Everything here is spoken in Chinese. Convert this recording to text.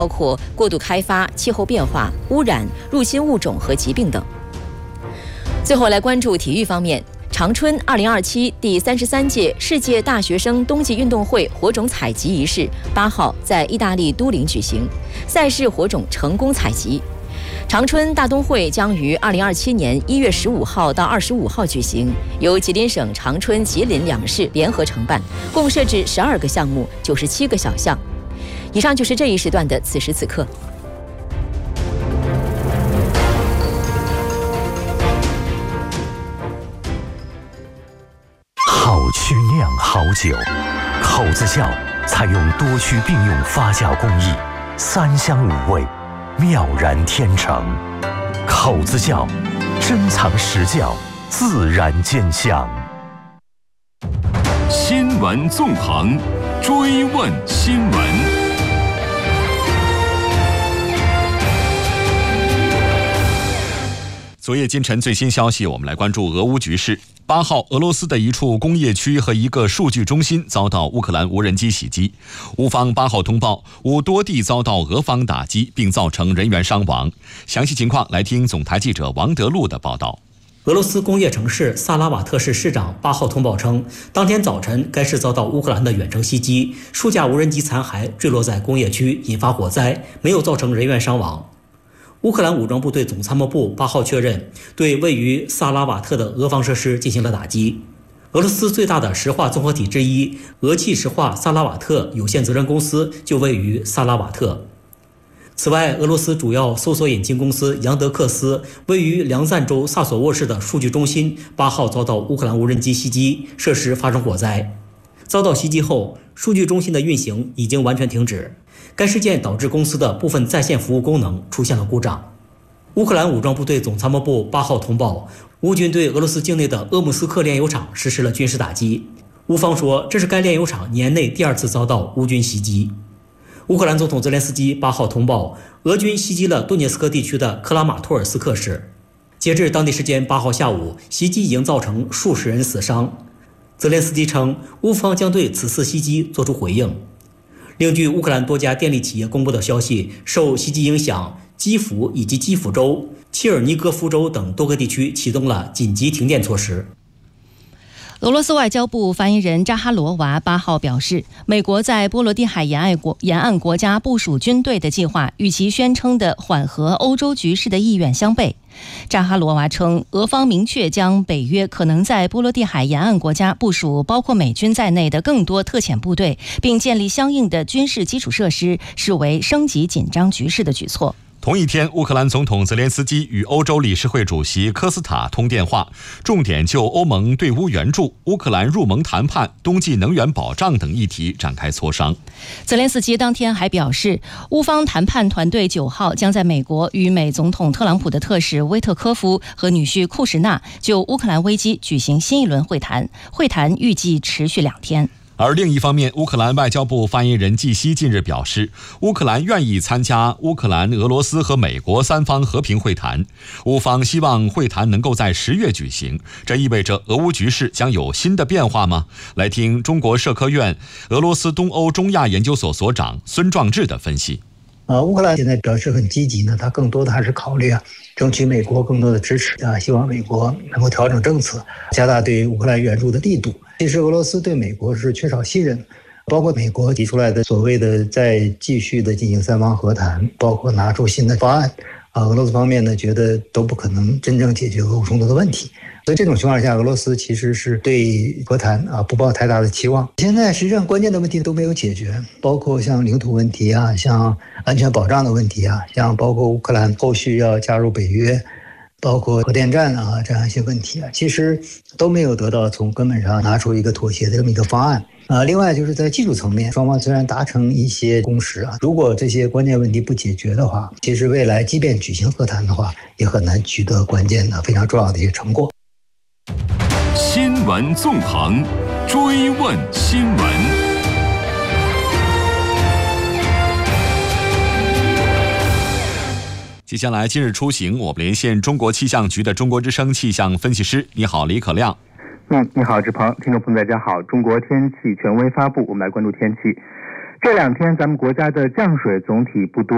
包括过度开发、气候变化、污染、入侵物种和疾病等。最后来关注体育方面。长春2027第33届世界大学生冬季运动会火种采集仪式8号在意大利都灵举行，赛事火种成功采集。长春大冬会将于2027年1月15号到25号举行，由吉林省长春、吉林两市联合承办，共设置12个项目、97个小项。以上就是这一时段的此时此刻。 好曲酿好酒，口子窖采用多区并用发酵工艺，3香5味，妙然天成。口子窖珍藏实窖，自然见香。 新闻纵横，追问新闻。 昨夜今晨最新消息，我们来关注俄乌局势。8号，俄罗斯的一处工业区和一个数据中心遭到乌克兰无人机袭击。乌方8号通报，乌多地遭到俄方打击，并造成人员伤亡。详细情况来听总台记者王德禄的报道。 俄罗斯工业城市萨拉瓦特市市长8号通报称，当天早晨该市遭到乌克兰的远程袭击，数架无人机残骸坠落在工业区，引发火灾，没有造成人员伤亡。乌克兰武装部队总参谋部8号确认，对位于萨拉瓦特的俄方设施进行了打击。俄罗斯最大的石化综合体之一俄气石化萨拉瓦特有限责任公司就位于萨拉瓦特。此外，俄罗斯主要搜索引擎公司杨德克斯位于梁赞州萨索沃市的数据中心8号遭到乌克兰无人机袭击，设施发生火灾。遭到袭击后，数据中心的运行已经完全停止。该事件导致公司的部分在线服务功能出现了故障。乌克兰武装部队总参谋部8号通报，乌军对俄罗斯境内的鄂木斯克炼油厂实施了军事打击。乌方说，这是该炼油厂年内第2次遭到乌军袭击。乌克兰总统泽连斯基8号通报，俄军袭击了顿涅斯克地区的克拉马托尔斯克市。截至当地时间8号下午，袭击已经造成数十人死伤。泽连斯基称，乌方将对此次袭击作出回应。另据乌克兰多家电力企业公布的消息，受袭击影响，基辅以及基辅州、切尔尼戈夫州等多个地区启动了紧急停电措施。 俄罗斯外交部发言人扎哈罗娃8号表示，美国在波罗的海沿岸国家部署军队的计划与其宣称的缓和欧洲局势的意愿相悖。扎哈罗娃称，俄方明确将北约可能在波罗的海沿岸国家部署包括美军在内的更多特遣部队，并建立相应的军事基础设施，视为升级紧张局势的举措。 同一天，乌克兰总统泽连斯基与欧洲理事会主席科斯塔通电话，重点就欧盟对乌援助、乌克兰入盟谈判、冬季能源保障等议题展开磋商。 泽连斯基当天还表示，乌方谈判团队9号将在美国与美总统特朗普的特使威特科夫和女婿库什纳就乌克兰危机举行新一轮会谈，会谈预计持续2天。 而另一方面，乌克兰外交部发言人季希近日表示，乌克兰愿意参加乌克兰、俄罗斯和美国3方和平会谈，乌方希望会谈能够在10月举行。这意味着俄乌局势将有新的变化吗？来听中国社科院俄罗斯东欧中亚研究所所长孙壮志的分析。 乌克兰现在表示很积极呢，他更多的还是考虑争取美国更多的支持希望美国能够调整政策，加大对乌克兰援助的力度。其实俄罗斯对美国是缺少信任，包括美国提出来的所谓的再继续的进行3方和谈，包括拿出新的方案俄罗斯方面呢觉得都不可能真正解决俄乌冲突的问题。所以这种情况下，俄罗斯其实是对和谈不抱太大的期望。现在实际上关键的问题都没有解决，包括像领土问题像安全保障的问题像包括乌克兰后续要加入北约，包括核电站这样一些问题其实都没有得到从根本上拿出一个妥协的这么一个方案另外就是在技术层面，双方虽然达成一些共识如果这些关键问题不解决的话，其实未来即便举行和谈的话，也很难取得关键的非常重要的一些成果。 新闻纵横，追问新闻。 接下来今日出行，我们连线中国气象局的中国之声气象分析师。你好，李可亮。 你好，志鹏，听众朋友大家好。中国天气权威发布，我们来关注天气。这2天咱们国家的降水总体不多，